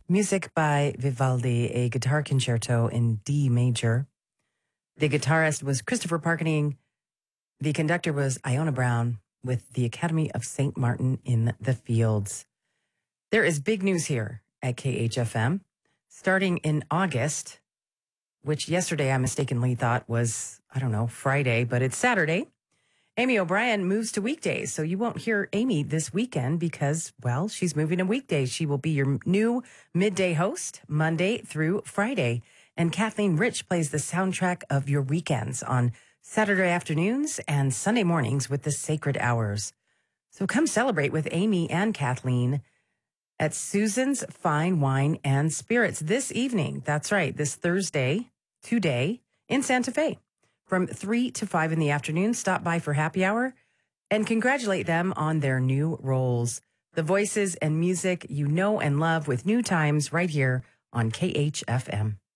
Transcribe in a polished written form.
Music by Vivaldi, a guitar concerto in D major. The guitarist was Christopher Parkening. The conductor was Iona Brown with the Academy of St. Martin in the Fields. There is big news here at KHFM. Starting in August, which yesterday I mistakenly thought was, Friday, but it's Saturday. Amy O'Brien moves to weekdays, so you won't hear Amy this weekend because, well, she's moving to weekdays. She will be your new midday host Monday through Friday. And Kathleen Rich plays the soundtrack of your weekends on Saturday afternoons and Sunday mornings with the Sacred Hours. So come celebrate with Amy and Kathleen at Susan's Fine Wine and Spirits this evening. That's right, this Thursday, today, in Santa Fe. From 3 to 5 in the afternoon, stop by for happy hour and congratulate them on their new roles. The voices and music you know and love with New Times right here on KHFM.